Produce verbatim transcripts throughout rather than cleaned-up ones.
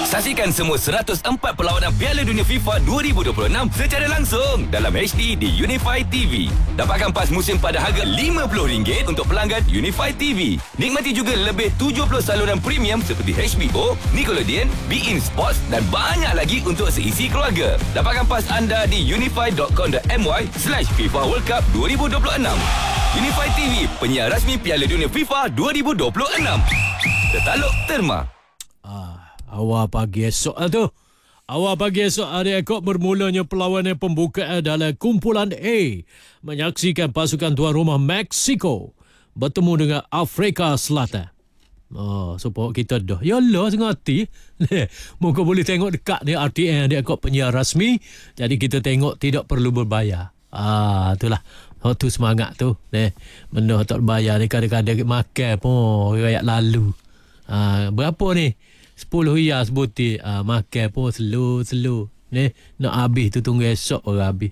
Saksikan semua seratus empat perlawanan Piala Dunia FIFA dua ribu dua puluh enam secara langsung dalam H D di Unify T V. Dapatkan pas musim pada harga lima puluh ringgit untuk pelanggan Unify T V. Nikmati juga lebih tujuh puluh saluran premium seperti H B O, Nickelodeon, Bein Sports dan banyak lagi untuk seisi keluarga. Dapatkan pas anda di unify dot com dot my slash FIFA World Cup dua ribu dua puluh enam. Unify T V, penyiar rasmi Piala Dunia FIFA dua ribu dua puluh enam. Tertaluk Terma. Ah, awal pagi esok tu. Awal pagi esok hari ekor bermulanya perlawanan pembukaan dalam kumpulan A. Menyaksikan pasukan tuan rumah Mexico bertemu dengan Afrika Selatan. Oh, support kita dah. Yalah, setengah hati. Muka boleh tengok dekat ni R T N dia ekor penyiar rasmi. Jadi kita tengok tidak perlu berbayar. Ah, itulah. Oh, tu semangat tu. Eh, benda tak berbayar ni kadang-kadang makan pun kayak lalu. Ah, berapa ni? sepuluh riyal sebutir. Ah, makan pun slow-slow. Ni nak habis tu tunggu esok baru habis.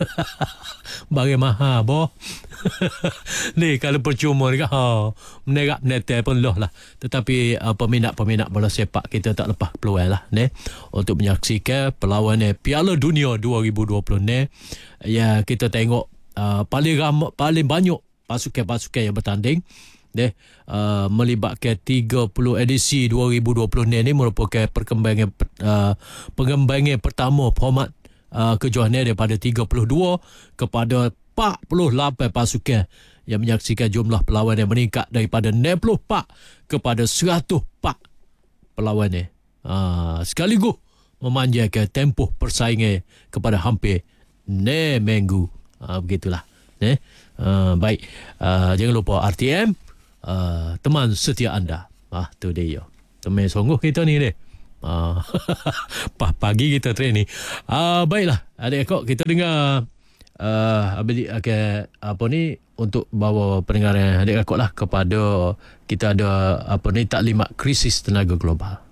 Barang mahal boh. Ni kalau percuma dekat ha, menerak menetel pun loh lah. Tetapi uh, peminat-peminat bola sepak kita tak lepas peluang lah ni untuk menyaksikan perlawanan Piala Dunia dua ribu dua puluh ni. Ya, kita tengok uh, paling ram, paling banyak pasukan-pasukan yang bertanding deh uh, melibatkan tiga puluh edisi dua ribu dua puluh ni, ni merupakan perkembangan uh, pengembangan pertama format uh, kejohanan daripada tiga puluh dua kepada empat puluh lapan pasukan yang menyaksikan jumlah perlawanan yang meningkat daripada enam puluh empat kepada seratus empat perlawanan. Uh, sekaligus memanjangkan tempoh persaingan kepada hampir enam minggu. Uh, begitulah. Eh? Uh, baik. Uh, jangan lupa R T M. Uh, teman setia anda. Ah, tu dia. Teman sungguh kita ni deh. Ah, pagi kita training. Ah, baiklah. Adik-adik kita dengar uh, okay, apa ni untuk bawa pendengaran adik-adik lah kepada kita ada apa ni taklimat krisis tenaga global.